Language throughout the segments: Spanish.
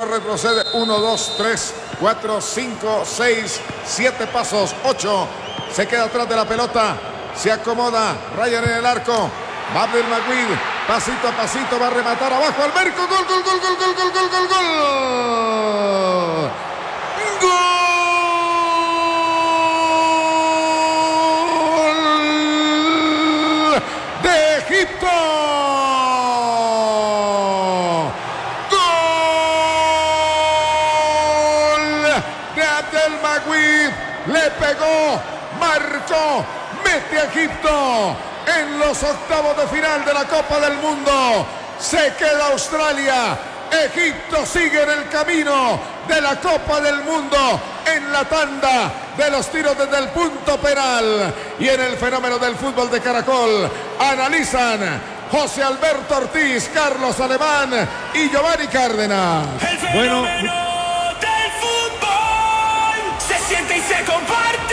retrocede 1, 2, 3, 4, 5, 6, 7 pasos, 8. Se queda atrás de la pelota. Se acomoda. Ryan en el arco. Va a abrir Magui. Pasito a pasito. Va a rematar abajo al Merco. Gol, gol, gol, gol, gol, gol, gol, gol, gol. ¡Gol! ¡De Egipto! Le pegó, marcó, mete a Egipto en los octavos de final de la Copa del Mundo. Se queda Australia. Egipto sigue en el camino de la Copa del Mundo en la tanda de los tiros desde el punto penal. Y en el fenómeno del fútbol de Caracol analizan José Alberto Ortiz, Carlos Alemán y Giovanni Cárdenas. Bueno, siente y se comparte.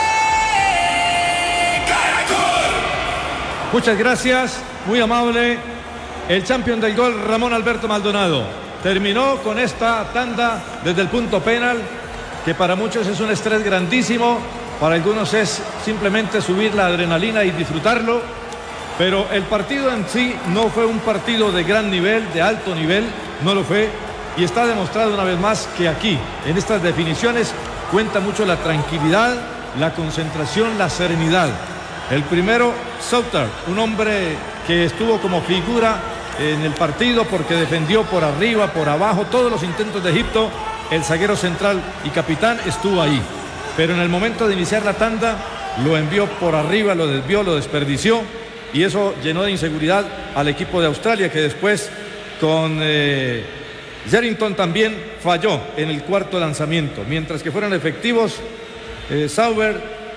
Caracol. Muchas gracias, muy amable. El campeón del gol, Ramón Alberto Maldonado, terminó con esta tanda desde el punto penal, que para muchos es un estrés grandísimo, para algunos es simplemente subir la adrenalina y disfrutarlo, pero el partido en sí no fue un partido de gran nivel, de alto nivel, no lo fue, y está demostrado una vez más que aquí, en estas definiciones, cuenta mucho la tranquilidad, la concentración, la serenidad. El primero, Southard, un hombre que estuvo como figura en el partido porque defendió por arriba, por abajo, todos los intentos de Egipto. El zaguero central y capitán estuvo ahí. Pero en el momento de iniciar la tanda, lo envió por arriba, lo desvió, lo desperdició. Y eso llenó de inseguridad al equipo de Australia, que después con Jerrington también falló en el cuarto lanzamiento, mientras que fueron efectivos Sauber,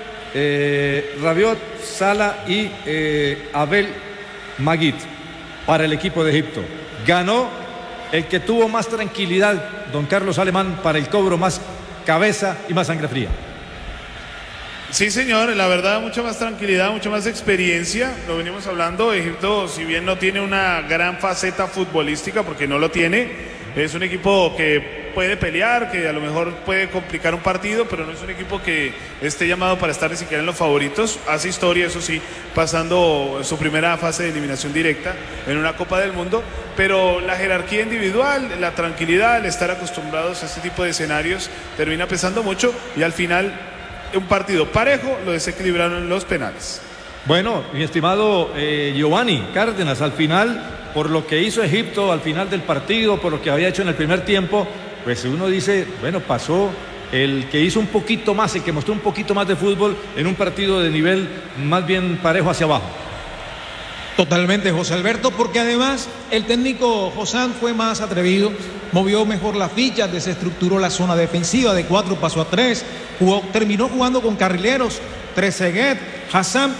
Rabiot, Salah y Abel Magui para el equipo de Egipto. Ganó el que tuvo más tranquilidad, don Carlos Alemán, para el cobro, más cabeza y más sangre fría. Sí, señor, la verdad, mucha más tranquilidad, mucha más experiencia, lo venimos hablando. Egipto, si bien no tiene una gran faceta futbolística, porque no lo tiene, es un equipo que puede pelear, que a lo mejor puede complicar un partido, pero no es un equipo que esté llamado para estar ni siquiera en los favoritos. Hace historia, eso sí, pasando su primera fase de eliminación directa en una Copa del Mundo, pero la jerarquía individual, la tranquilidad, el estar acostumbrados a este tipo de escenarios termina pesando mucho, y al final un partido parejo lo desequilibraron en los penales. Bueno, mi estimado Giovanni Cárdenas, al final, por lo que hizo Egipto al final del partido, por lo que había hecho en el primer tiempo, pues uno dice, bueno, pasó el que hizo un poquito más, el que mostró un poquito más de fútbol en un partido de nivel más bien parejo hacia abajo. Totalmente, José Alberto, porque además el técnico Josán fue más atrevido, movió mejor las fichas, desestructuró la zona defensiva, de 4 pasó a 3, terminó jugando con carrileros, Trezeguet, Hassan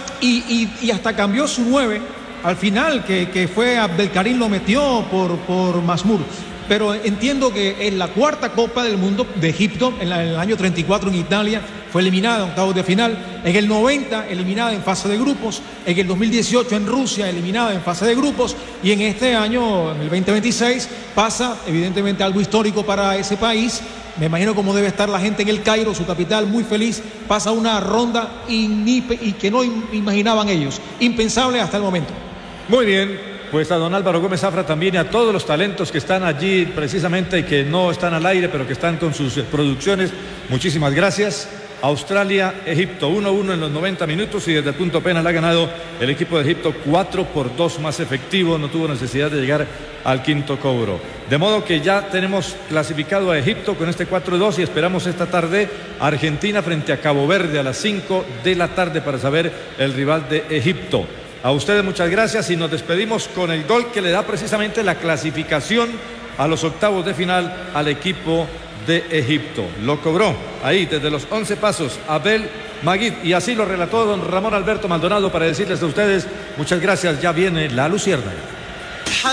y hasta cambió su 9 al final, que fue Abdelkarim, lo metió por Masmour. Pero entiendo que en la cuarta Copa del Mundo de Egipto, en el año 34 en Italia, fue eliminada en octavos de final. En el 90, eliminada en fase de grupos. En el 2018 en Rusia, eliminada en fase de grupos. Y en este año, en el 2026, pasa evidentemente algo histórico para ese país. Me imagino cómo debe estar la gente en el Cairo, su capital, muy feliz. Pasa una ronda y que no imaginaban ellos. Impensable hasta el momento. Muy bien. Pues a don Álvaro Gómez Zafra también y a todos los talentos que están allí precisamente y que no están al aire, pero que están con sus producciones. Muchísimas gracias. Australia, Egipto 1-1 en los 90 minutos y desde el punto penal ha ganado el equipo de Egipto 4-2 más efectivo. No tuvo necesidad de llegar al quinto cobro. De modo que ya tenemos clasificado a Egipto con este 4-2 y esperamos esta tarde Argentina frente a Cabo Verde a las 5 de la tarde para saber el rival de Egipto. A ustedes muchas gracias y nos despedimos con el gol que le da precisamente la clasificación a los octavos de final al equipo de Egipto. Lo cobró ahí desde los 11 pasos Abel Magui y así lo relató don Ramón Alberto Maldonado para decirles a ustedes muchas gracias. Ya viene la Luciérnaga.